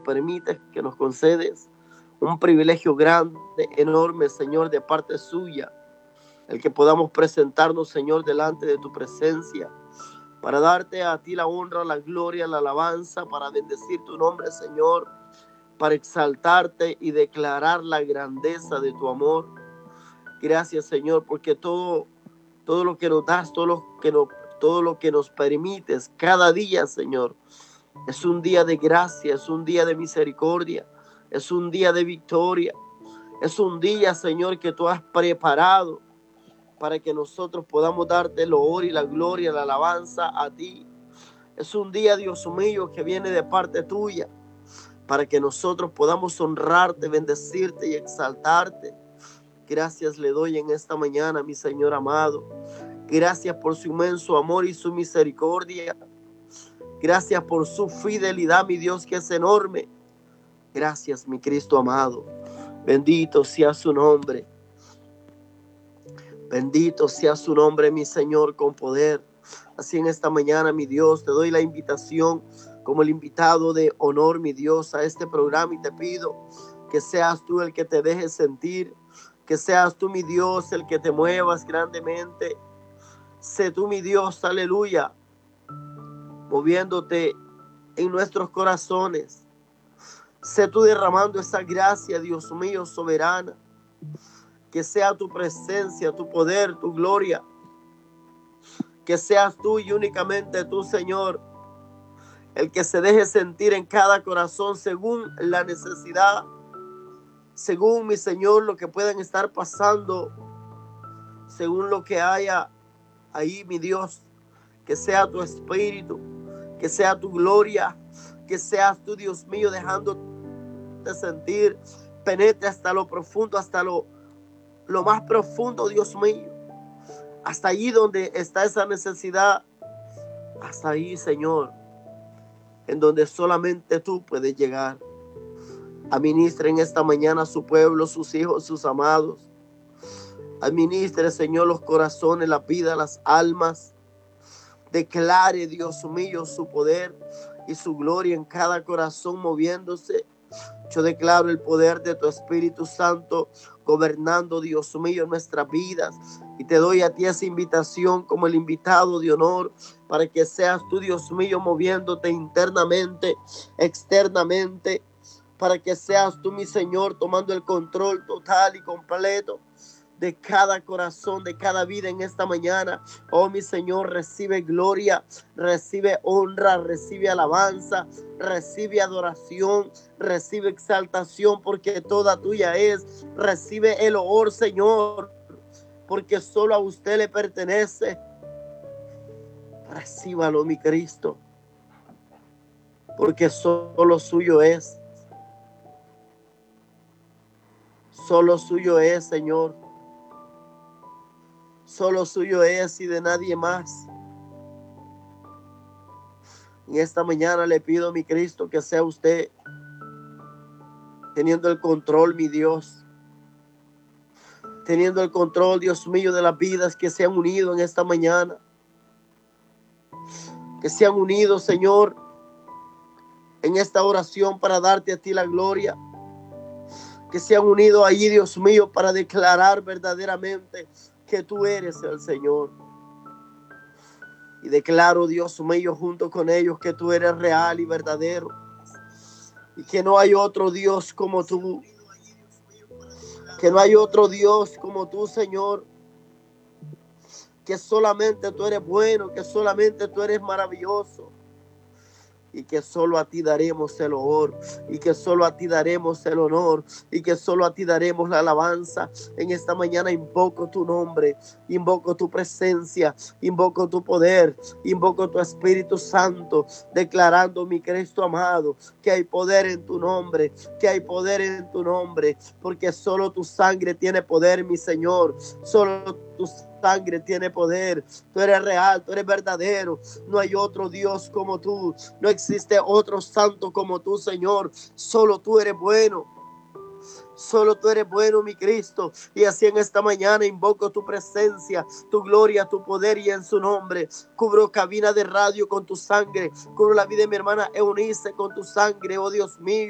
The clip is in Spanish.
permites, que nos concedes un privilegio grande, enorme, Señor, de parte suya, el que podamos presentarnos, Señor, delante de tu presencia, para darte a ti la honra, la gloria, la alabanza, para bendecir tu nombre, Señor, para exaltarte y declarar la grandeza de tu amor. Gracias, Señor, porque todo lo que nos das, todo lo que nos permites cada día, Señor, es un día de gracia, es un día de misericordia, es un día de victoria, es un día, Señor, que tú has preparado para que nosotros podamos darte el honor y la gloria, la alabanza a ti. Es un día, Dios mío, que viene de parte tuya, para que nosotros podamos honrarte, bendecirte y exaltarte. Gracias le doy en esta mañana, mi Señor amado. Gracias por su inmenso amor y su misericordia. Gracias por su fidelidad, mi Dios, que es enorme. Gracias, mi Cristo amado. Bendito sea su nombre. Bendito sea su nombre, mi Señor, con poder. Así en esta mañana, mi Dios, te doy la invitación como el invitado de honor, mi Dios, a este programa, y te pido que seas tú el que te dejes sentir, que seas tú, mi Dios, el que te muevas grandemente. Sé tú, mi Dios, aleluya, moviéndote en nuestros corazones. Sé tú derramando esa gracia, Dios mío, soberana. Que sea tu presencia, tu poder, tu gloria. Que seas tú y únicamente tú, Señor, el que se deje sentir en cada corazón según la necesidad, según, mi Señor, lo que puedan estar pasando, según lo que haya ahí, mi Dios. Que sea tu espíritu, que sea tu gloria, que seas tú, Dios mío, dejándote sentir, penetre hasta lo profundo, hasta lo más profundo, Dios mío, hasta allí donde está esa necesidad, hasta ahí, Señor, en donde solamente tú puedes llegar. Administre en esta mañana a su pueblo, sus hijos, sus amados. Administre, Señor, los corazones, la vida, las almas. Declare, Dios mío, su poder y su gloria en cada corazón moviéndose. Yo declaro el poder de tu Espíritu Santo gobernando, Dios mío, nuestras vidas. Y te doy a ti esa invitación como el invitado de honor, para que seas tú, Dios mío, moviéndote internamente, externamente, para que seas tú, mi Señor, tomando el control total y completo de cada corazón, de cada vida en esta mañana. Oh, mi Señor, recibe gloria, recibe honra, recibe alabanza, recibe adoración, recibe exaltación, porque toda tuya es. Recibe el honor, Señor, porque solo a usted le pertenece. Recíbalo, mi Cristo, porque solo suyo es. Solo suyo es, Señor. Solo suyo es y de nadie más. En esta mañana le pido, mi Cristo, que sea usted teniendo el control, mi Dios. Teniendo el control, Dios mío, de las vidas que se han unido en esta mañana. Que se han unido, Señor, en esta oración para darte a ti la gloria. Que se han unido allí, Dios mío, para declarar verdaderamente que tú eres el Señor. Y declaro, Dios mío, junto con ellos, que tú eres real y verdadero. Y que no hay otro Dios como tú. Que no hay otro Dios como tú, Señor. Que solamente tú eres bueno, que solamente tú eres maravilloso. Y que solo a ti daremos el honor, y que solo a ti daremos el honor, y que solo a ti daremos la alabanza. En esta mañana invoco tu nombre, invoco tu presencia, invoco tu poder, invoco tu Espíritu Santo, declarando, mi Cristo amado, que hay poder en tu nombre, que hay poder en tu nombre, porque solo tu sangre tiene poder, mi Señor. Solo tu sangre tiene poder. Tú eres real, tú eres verdadero. No hay otro Dios como tú. No existe otro santo como tú, Señor. Solo tú eres bueno. Solo tú eres bueno, mi Cristo. Y así en esta mañana invoco tu presencia, tu gloria, tu poder, y en su nombre cubro cabina de radio con tu sangre. Cubro la vida de mi hermana Eunice con tu sangre, oh Dios mío.